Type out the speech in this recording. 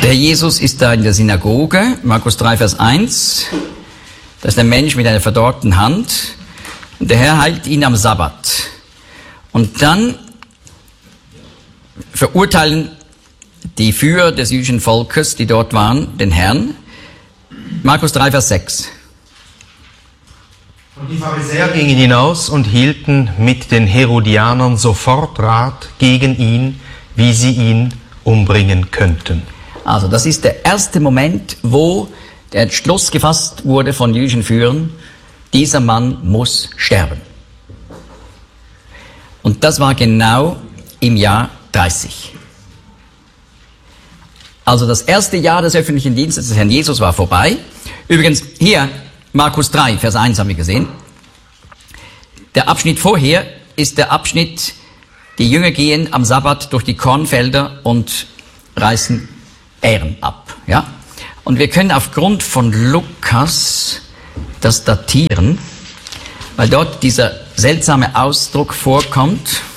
Der Jesus ist da in der Synagoge, Markus 3, Vers 1. Da ist ein Mensch mit einer verdorrten Hand und der Herr heilt ihn am Sabbat. Und dann verurteilen die Führer des jüdischen Volkes, die dort waren, den Herrn. Markus 3, Vers 6. Und die Pharisäer gingen hinaus und hielten mit den Herodianern sofort Rat gegen ihn, wie sie ihn umbringen könnten. Also das ist der erste Moment, wo der Entschluss gefasst wurde von jüdischen Führern, dieser Mann muss sterben. Und das war genau im Jahr 30. Also das erste Jahr des öffentlichen Dienstes des Herrn Jesus war vorbei. Übrigens hier, Markus 3, Vers 1 haben wir gesehen. Der Abschnitt vorher ist der Abschnitt, die Jünger gehen am Sabbat durch die Kornfelder und reißen Ähren ab. Ja? Und wir können aufgrund von Lukas das datieren, weil dort dieser seltsame Ausdruck vorkommt.